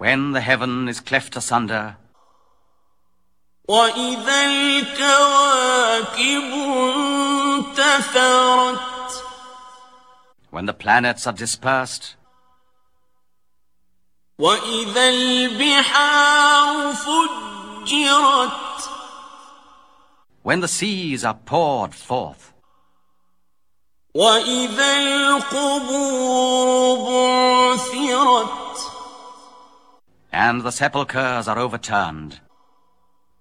when the heaven is cleft asunder, وإذا الكواكب انتثرت, when the planets are dispersed, وإذا البحار فجرت, when the seas are poured forth, وإذا القبور بعثرت, and the sepulchres are overturned,